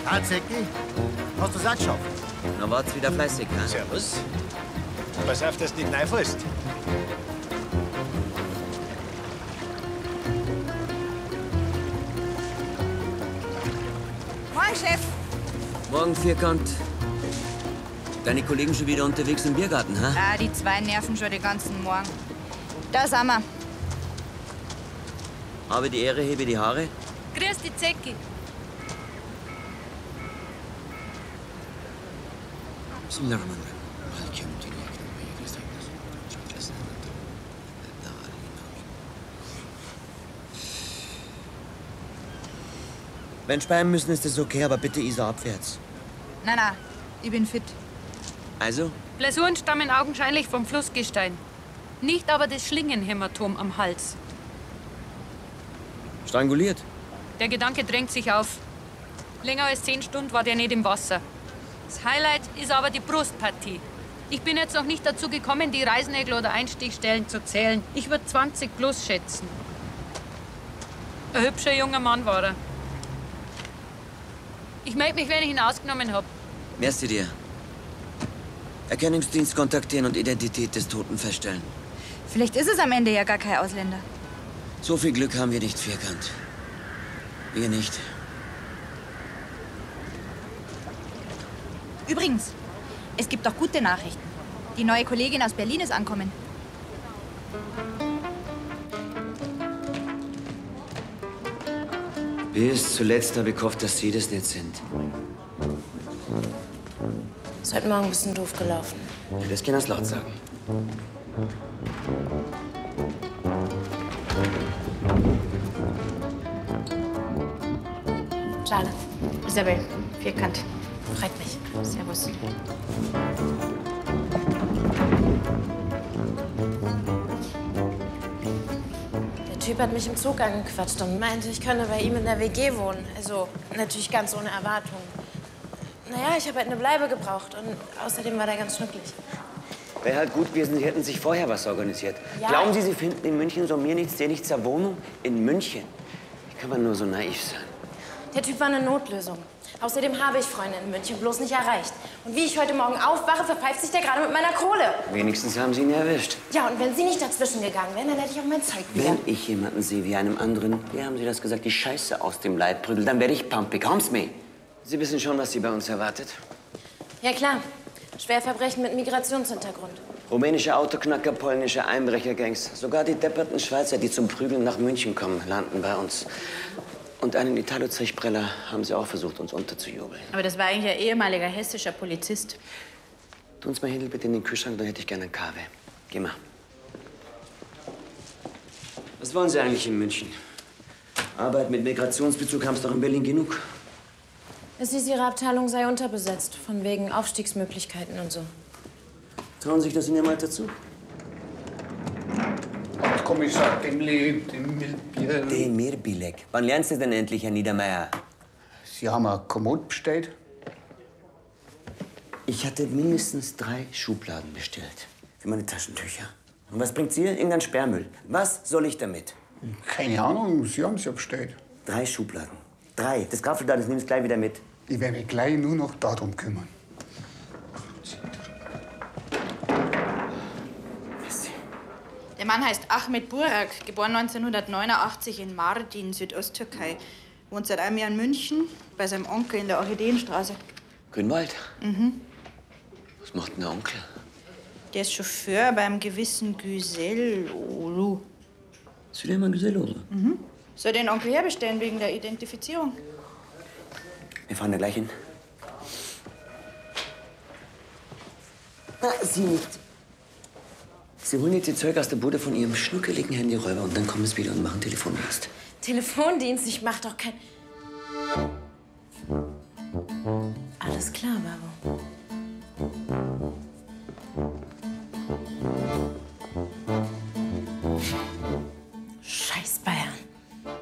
Ah, Zecki, hast du's auch geschafft? Na, wart's wieder fleißig, ne? Servus. Pass auf, dass du nicht reinfällst. Moin, Chef. Morgen, Vierkant. Deine Kollegen schon wieder unterwegs im Biergarten, ha? Ah, die zwei nerven schon den ganzen Morgen. Da sind wir. Habe die Ehre, hebe die Haare. Grüß die Zecki. Wenn speien müssen, ist das okay, aber bitte Isar abwärts. Na, ich bin fit. Also? Blessuren stammen augenscheinlich vom Flussgestein. Nicht aber das Schlingenhämatom am Hals. Stranguliert? Der Gedanke drängt sich auf. Länger als 10 Stunden war der nicht im Wasser. Das Highlight ist aber die Brustpartie. Ich bin jetzt noch nicht dazu gekommen, die Reißnägel oder Einstichstellen zu zählen. Ich würde 20 plus schätzen. Ein hübscher junger Mann war er. Ich melde mich, wenn ich ihn ausgenommen habe. Merci dir. Erkennungsdienst kontaktieren und Identität des Toten feststellen. Vielleicht ist es am Ende ja gar kein Ausländer. So viel Glück haben wir nicht, Vierkant. Wir nicht. Übrigens, es gibt auch gute Nachrichten. Die neue Kollegin aus Berlin ist angekommen. Bis zuletzt habe ich gehofft, dass Sie das nicht sind. Ist heute Morgen ein bisschen doof gelaufen. Das kann das laut sagen. Schade. Isabel, Vierkant. Freut mich. Servus. Der Typ hat mich im Zug angequatscht und meinte, ich könne bei ihm in der WG wohnen. Also natürlich ganz ohne Erwartung. Naja, ich habe halt eine Bleibe gebraucht und außerdem war der ganz schnucklig. Wäre halt gut gewesen, Sie hätten sich vorher was organisiert. Ja. Glauben Sie, Sie finden in München so mir nichts, dir nichts zur Wohnung? In München? Wie kann man nur so naiv sein? Der Typ war eine Notlösung. Außerdem habe ich Freunde in München bloß nicht erreicht. Und wie ich heute Morgen aufwache, verpfeift sich der gerade mit meiner Kohle. Wenigstens haben Sie ihn erwischt. Ja, und wenn Sie nicht dazwischen gegangen wären, dann hätte ich auch mein Zeug wieder. Wenn ich jemanden sehe wie einem anderen, wie haben Sie das gesagt, die Scheiße aus dem Leib prügelt, dann werde ich pumpig. Haben's mir. Sie wissen schon, was Sie bei uns erwartet? Ja, klar. Schwerverbrechen mit Migrationshintergrund. Rumänische Autoknacker, polnische Einbrechergangs. Sogar die depperten Schweizer, die zum Prügeln nach München kommen, landen bei uns. Und einen Italo-Zechpreller haben sie auch versucht, uns unterzujubeln. Aber das war eigentlich ein ehemaliger hessischer Polizist. Tun's mal Händel bitte in den Kühlschrank, dann hätte ich gerne eine Kaffee. Geh mal. Was wollen Sie eigentlich in München? Arbeit mit Migrationsbezug haben Sie doch in Berlin genug. Es hieß, Ihre Abteilung sei unterbesetzt, von wegen Aufstiegsmöglichkeiten und so. Trauen Sie sich das in Ihrem Alter zu? Kommissar Demli, Demirbilek. Wann lernst du denn endlich, Herr Niedermeyer? Sie haben ein Kommod bestellt? Ich hatte mindestens 3 Schubladen bestellt. Für meine Taschentücher. Und was bringt's hier? Irgendein Sperrmüll. Was soll ich damit? Keine Ahnung, Sie haben es ja bestellt. 3 Schubladen. 3. Das Graffel da, das nimmst gleich wieder mit. Ich werde mich gleich nur noch darum kümmern. Der Mann heißt Ahmet Burak, geboren 1989 in Mardin, Südosttürkei. Wohnt seit einem Jahr in München, bei seinem Onkel in der Orchideenstraße. Grünwald? Was macht denn der Onkel? Der ist Chauffeur beim gewissen Güsel Olu. Süleyman Güzel, oder? Soll den Onkel herbestellen wegen der Identifizierung? Wir fahren da gleich hin. Na, Sie nicht. Sie holen jetzt die Zeug aus der Bude von Ihrem schnuckeligen Handyräuber und dann kommen Sie wieder und machen Telefondienst. Telefondienst, ich mach doch kein... Alles klar, Babo.